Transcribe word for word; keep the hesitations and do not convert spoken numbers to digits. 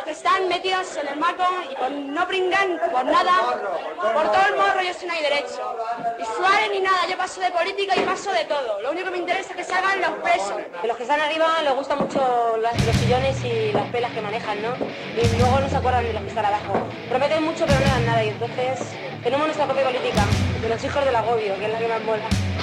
que están metidos en el marco y por, no pringan por nada, por todo el morro yo estoy ahí derecho. Y Suárez ni nada, yo paso de política y paso de todo. Lo único que me interesa es que salgan los presos. A los que están arriba les gustan mucho las, los sillones y las pelas que manejan, ¿no? Y luego no se acuerdan de los que están abajo. Prometen mucho pero no dan nada y entonces tenemos nuestra propia política, de los hijos del agobio, que es la que más mola.